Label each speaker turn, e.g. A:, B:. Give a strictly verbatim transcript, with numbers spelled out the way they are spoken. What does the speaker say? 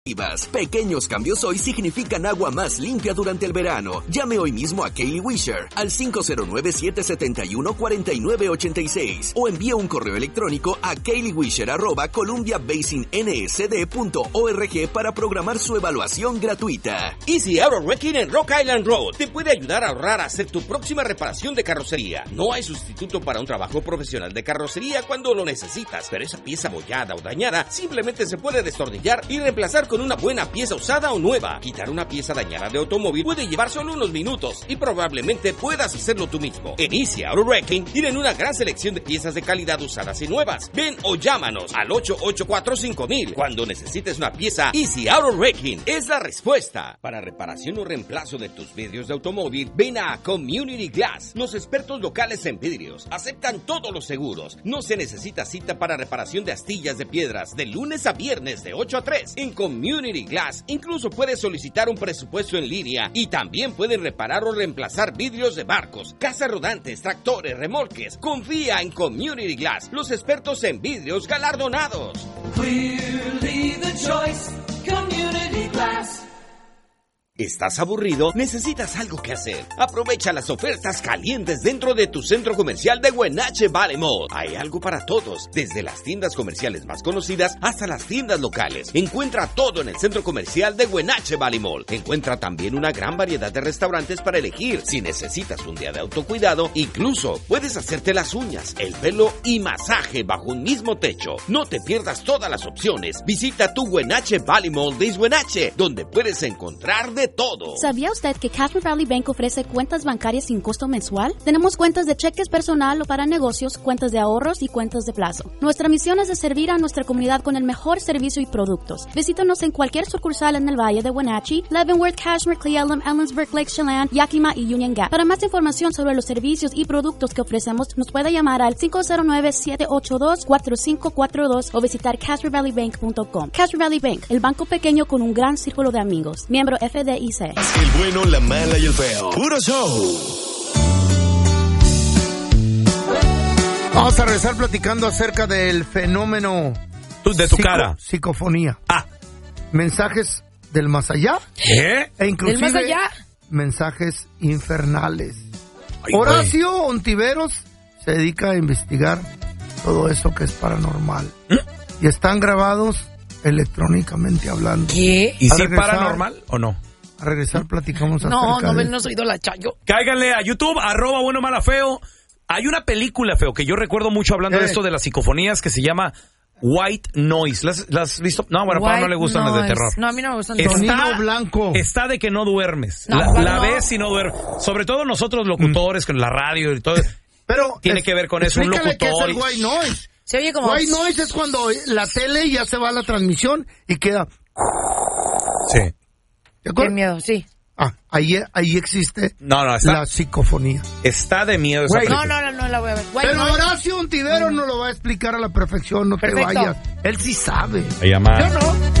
A: Pequeños cambios hoy significan agua más limpia durante el verano. Llame hoy mismo a Kaylee Wisher al cinco cero nueve, siete siete uno, cuatro nueve ocho seis o envíe un correo electrónico a kayleewisher arroba columbia basin n s d punto org para programar su evaluación gratuita.
B: Easy Auto Wrecking en Rock Island Road te puede ayudar a ahorrar a hacer tu próxima reparación de carrocería. No hay sustituto para un trabajo profesional de carrocería cuando lo necesitas, pero esa pieza abollada o dañada simplemente se puede destornillar y reemplazar con una buena pieza usada o nueva. Quitar una pieza dañada de automóvil puede llevar solo unos minutos y probablemente puedas hacerlo tú mismo. En Easy Auto Wrecking tienen una gran selección de piezas de calidad usadas y nuevas. Ven o llámanos al ocho ocho cuatro cinco mil. Cuando necesites una pieza, Easy Auto Wrecking es la respuesta. Para reparación o reemplazo de tus vidrios de automóvil, ven a Community Glass. Los expertos locales en vidrios aceptan todos los seguros. No se necesita cita para reparación de astillas de piedras de lunes a viernes de ocho a tres. En Community Glass incluso puedes solicitar un presupuesto en línea y también pueden reparar o reemplazar vidrios de barcos, casas rodantes, tractores, remolques. Confía en Community Glass, los expertos en vidrios galardonados.
C: Clearly the choice, Community Glass.
B: ¿Estás aburrido? ¿Necesitas algo que hacer? Aprovecha las ofertas calientes dentro de tu centro comercial de Wenatchee Valley Mall. Hay algo para todos, desde las tiendas comerciales más conocidas hasta las tiendas locales. Encuentra todo en el centro comercial de Wenatchee Valley Mall. Encuentra también una gran variedad de restaurantes para elegir. Si necesitas un día de autocuidado, incluso puedes hacerte las uñas, el pelo y masaje bajo un mismo techo. No te pierdas todas las opciones. Visita tu Wenatchee Valley Mall de Wenatchee, donde puedes encontrar de todo.
D: ¿Sabía usted que Cashmere Valley Bank ofrece cuentas bancarias sin costo mensual? Tenemos cuentas de cheques personal o para negocios, cuentas de ahorros y cuentas de plazo. Nuestra misión es de servir a nuestra comunidad con el mejor servicio y productos. Visítanos en cualquier sucursal en el Valle de Wenatchee, Leavenworth, Cashmere, Cle Elum, Ellensburg, Lake Chelan, Yakima y Union Gap. Para más información sobre los servicios y productos que ofrecemos, nos puede llamar al cinco cero nueve, siete ocho dos, cuatro cinco cuatro dos o visitar cashmere valley bank punto com. Cashmere Valley Bank, el banco pequeño con un gran círculo de amigos. Miembro F D I C.
E: El bueno, la mala y el feo. Puro show.
F: Vamos a regresar platicando acerca del fenómeno
G: de tu
F: psico-
G: cara.
F: Psicofonía.
G: Ah.
F: Mensajes del más allá.
G: ¿Qué?
F: E inclusive
H: ¿Del más allá?
F: mensajes infernales.
G: Ay,
F: Horacio Ontiveros se dedica a investigar todo eso que es paranormal.
G: ¿Mm?
F: Y están grabados electrónicamente hablando.
H: ¿Qué?
G: ¿Y
F: A
G: si
F: regresar-
G: paranormal o no?
F: A regresar platicamos
H: No,
F: acerca
H: no me
F: de
H: no soy la Chayo.
G: Cáiganle a YouTube, arroba bueno, mala, feo. Hay una película, feo, que yo recuerdo mucho hablando
F: Eh.
G: de esto de las psicofonías que se llama White Noise. ¿Las, las has visto? No, bueno, para no le gustan las de terror.
H: No, a mí no me gustan.
G: Está-
F: Sonido blanco.
G: Está de que no duermes.
H: No,
G: la
H: ¿cuál
G: la
H: no?
G: ves y no duermes. Sobre todo nosotros locutores, con la radio y todo.
F: Pero
G: Tiene
F: es-
G: que ver con eso, un
F: explícale qué es
G: locutor
F: el
G: y-
F: white noise.
H: Se oye como...
F: White noise es cuando la tele ya se va a la transmisión y queda...
G: Sí.
F: ¿De
H: Qué
F: acuerdo?
H: miedo, sí.
F: Ah, ahí, ahí existe
G: No, no, está,
F: la psicofonía.
G: está de miedo esa
F: Güey,
H: No,
G: película.
H: no, no, no la voy a ver. White
F: Pero
H: noise.
F: Horacio Ontiveros no lo va a explicar a la perfección, no
H: Perfecto.
F: te vayas. Él sí sabe.
G: Se llama...
F: Yo no.